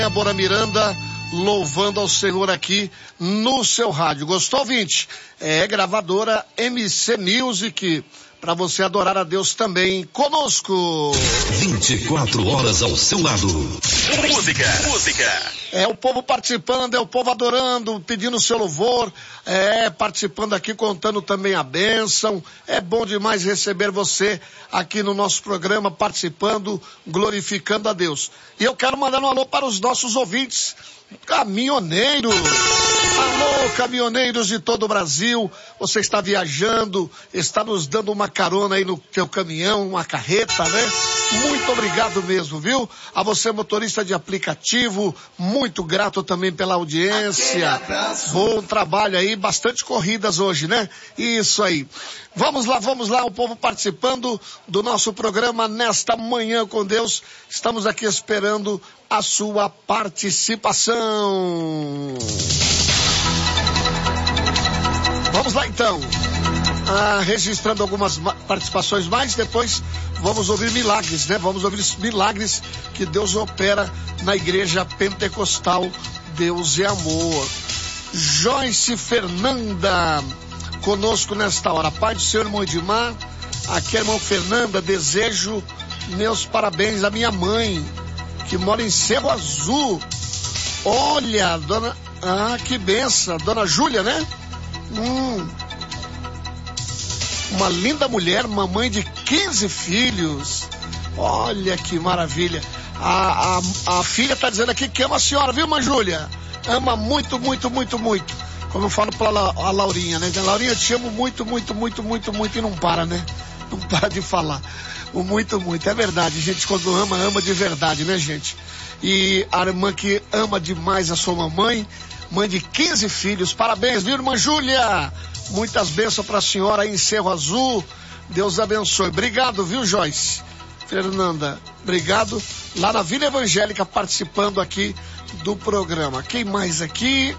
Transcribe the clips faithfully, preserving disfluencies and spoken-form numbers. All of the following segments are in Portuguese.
Débora Miranda, louvando ao Senhor aqui no seu rádio. Gostou, ouvinte? É gravadora M C Music, para você adorar a Deus também conosco. vinte e quatro horas ao seu lado. Música, música. É o povo participando, é o povo adorando, pedindo o seu louvor, é participando aqui, contando também a bênção. É bom demais receber você aqui no nosso programa, participando, glorificando a Deus. E eu quero mandar um alô para os nossos ouvintes caminhoneiros. Alô, caminhoneiros de todo o Brasil. Você está viajando, está nos dando uma carona aí no seu caminhão, uma carreta, né? Muito obrigado mesmo, viu? A você, motorista de aplicativo, muito grato também pela audiência. Bom trabalho aí, bastante corridas hoje, né? Isso aí. Vamos lá, vamos lá, o povo participando do nosso programa nesta manhã com Deus. Estamos aqui esperando a sua participação. Vamos lá então. Ah, registrando algumas participações mais, depois vamos ouvir milagres, né? Vamos ouvir os milagres que Deus opera na igreja pentecostal. Deus é amor. Joyce Fernanda conosco nesta hora. Pai do Senhor, irmão Edmar, aqui é a irmã Fernanda, desejo meus parabéns à minha mãe, que mora em Cerro Azul. Olha, dona, ah, que benção, dona Júlia, né? Hum, uma linda mulher, mamãe de quinze filhos. Olha que maravilha. A, a, a filha tá dizendo aqui que ama a senhora, viu, irmã Júlia? Ama muito, muito, muito, muito. Como eu falo pra La, a Laurinha, né? Laurinha, eu te amo muito, muito, muito, muito, muito, e não para, né? Não para de falar. O muito, muito. É verdade, gente, quando ama, ama de verdade, né, gente? E a irmã que ama demais a sua mamãe, mãe de quinze filhos. Parabéns, viu, irmã Júlia? Muitas bênçãos pra senhora aí em Cerro Azul. Deus abençoe. Obrigado, viu, Joyce? Fernanda, obrigado. Lá na Vila Evangélica, participando aqui do programa. Quem mais aqui?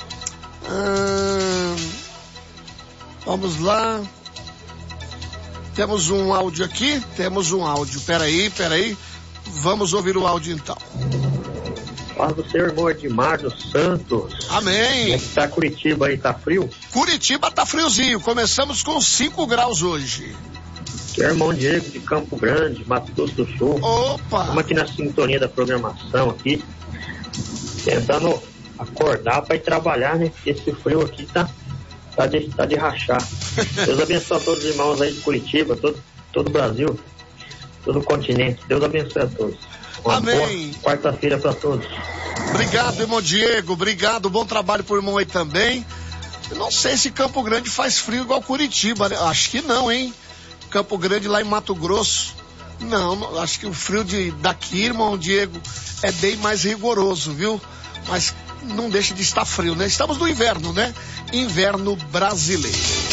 Hum, vamos lá. Temos um áudio aqui? Temos um áudio. Peraí, peraí. Vamos ouvir o áudio então. Fala do seu irmão Edmar dos Santos. Amém. Como é que tá Curitiba aí? Tá frio? Curitiba tá friozinho. Começamos com cinco graus hoje. Que é irmão Diego de Campo Grande, Mato Grosso do Sul. Opa! Estamos aqui na sintonia da programação aqui. Tentando acordar para ir trabalhar, né? Esse frio aqui tá, tá, de, tá de rachar. Deus abençoe a todos os irmãos aí de Curitiba, todo, todo o Brasil, todo o continente. Deus abençoe a todos. Uma Amém. Boa quarta-feira para todos. Obrigado, irmão Diego. Obrigado. Bom trabalho pro irmão aí também. Eu não sei se Campo Grande faz frio igual Curitiba, né? Acho que não, hein? Campo Grande lá em Mato Grosso. Não, acho que o frio de, daqui, irmão Diego, é bem mais rigoroso, viu? Mas não deixa de estar frio, né? Estamos no inverno, né? Inverno brasileiro.